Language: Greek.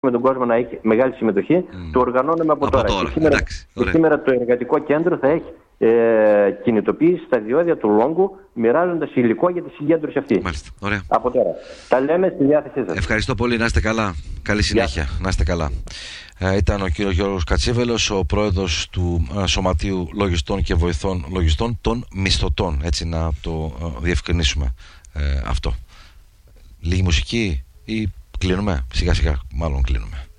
με τον κόσμο να έχει μεγάλη συμμετοχή, το οργανώνουμε από τώρα. Και σήμερα το εργατικό κέντρο θα έχει κινητοποίηση στα διόδια του Λόγκου, μοιράζοντας υλικό για τη συγκέντρωση αυτή. Μάλιστα. Ωραία. Από τώρα. Τα λέμε στη διάθεσή σας. Ευχαριστώ πολύ. Να είστε καλά. Καλή συνέχεια. Να είστε καλά. Ήταν ο κύριος Γιώργος Κατσίβελος, ο πρόεδρος του Σωματείου Λογιστών και Βοηθών Λογιστών των Μισθωτών. Έτσι να το διευκρινίσουμε αυτό. Λίγη μουσική ή κλείνουμε? Σιγά σιγά μάλλον κλείνουμε.